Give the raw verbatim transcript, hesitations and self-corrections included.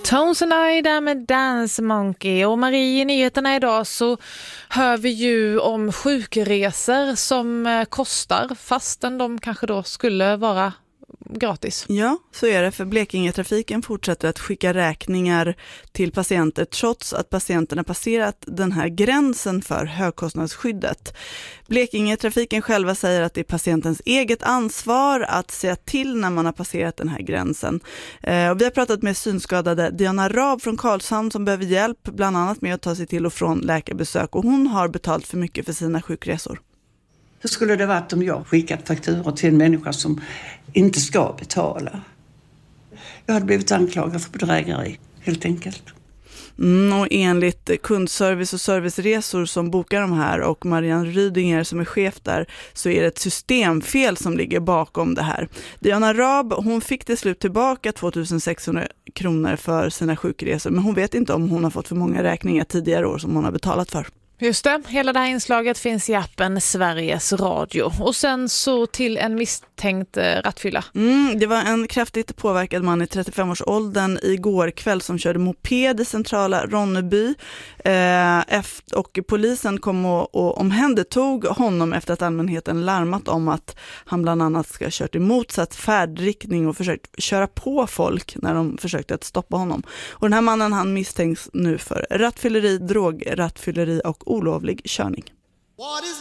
Tones and I där med Dance Monkey. Och Marie, i nyheterna idag så hör vi ju om sjukresor som kostar fastän de kanske då skulle vara gratis. Ja, så är det, för Blekingetrafiken fortsätter att skicka räkningar till patienter trots att patienterna passerat den här gränsen för högkostnadsskyddet. Blekingetrafiken själva säger att det är patientens eget ansvar att säga till när man har passerat den här gränsen. Eh, och vi har pratat med synskadade Diana Raab från Karlshamn som behöver hjälp bland annat med att ta sig till och från läkarbesök, och hon har betalt för mycket för sina sjukresor. Hur skulle det varit om jag skickat fakturor till en människa som inte ska betala? Jag hade blivit anklagad för bedrägeri, helt enkelt. Mm, och enligt kundservice och serviceresor som bokar de här och Marianne Rydinger som är chef där, så är det ett systemfel som ligger bakom det här. Diana Raab, hon fick till slut tillbaka tvåtusensexhundra kronor för sina sjukresor, men hon vet inte om hon har fått för många räkningar tidigare år som hon har betalat för. Just det, hela det här inslaget finns i appen Sveriges Radio. Och sen så till en misstänkt eh, rattfylla. Mm, det var en kraftigt påverkad man i trettiofemårsåldern igår kväll som körde moped i centrala Ronneby. Eh, efter, och polisen kom och, och omhändertog honom efter att allmänheten larmat om att han bland annat ska ha kört i motsatt färdriktning och försökt köra på folk när de försökte att stoppa honom. Och den här mannen, han misstänks nu för rattfylleri, drograttfylleri och olovlig körning.